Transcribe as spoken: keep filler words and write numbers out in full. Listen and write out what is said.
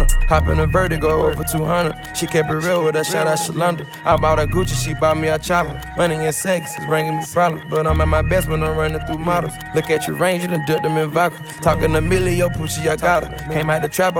stunner. Hop in a vertigo over two hundred. She kept it real with her, shout out Shalonda. I bought a Gucci, she bought me a chopper. Money and sex is bringing me problems, but I'm at my best when I'm running through models. Look at your range, you done dipped them in vodka. Talking a million, yo, Poochie, I got her. Came out the trap,